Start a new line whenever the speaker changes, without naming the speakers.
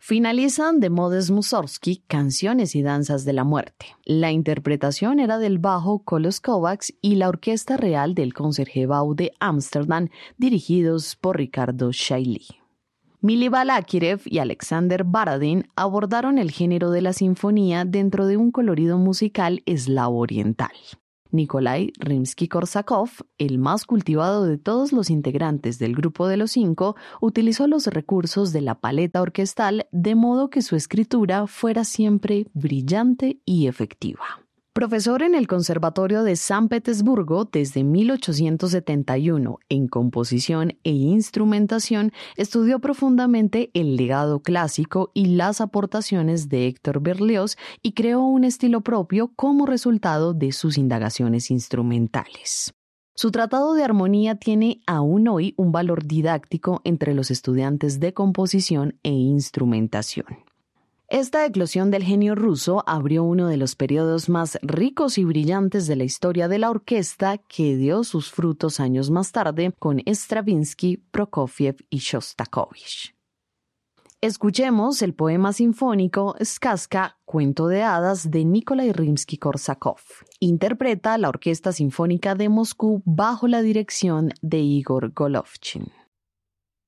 Finalizan de Modest Mussorgsky, Canciones y danzas de la muerte. La interpretación era del bajo Kolos Kovacs y la Orquesta Real del Concertgebouw de Ámsterdam, dirigidos por Ricardo Chailly. Mili Balakirev y Alexander Baradin abordaron el género de la sinfonía dentro de un colorido musical eslavo oriental. Nikolai Rimsky-Korsakov, el más cultivado de todos los integrantes del grupo de los 5, utilizó los recursos de la paleta orquestal de modo que su escritura fuera siempre brillante y efectiva. Profesor en el Conservatorio de San Petersburgo desde 1871 en composición e instrumentación, estudió profundamente el legado clásico y las aportaciones de Héctor Berlioz y creó un estilo propio como resultado de sus indagaciones instrumentales. Su tratado de armonía tiene aún hoy un valor didáctico entre los estudiantes de composición e instrumentación. Esta eclosión del genio ruso abrió uno de los periodos más ricos y brillantes de la historia de la orquesta, que dio sus frutos años más tarde con Stravinsky, Prokofiev y Shostakovich. Escuchemos el poema sinfónico Сказка, cuento de hadas, de Nikolai Rimsky-Korsakov. Interpreta la Orquesta Sinfónica de Moscú bajo la dirección de Igor Golovchin.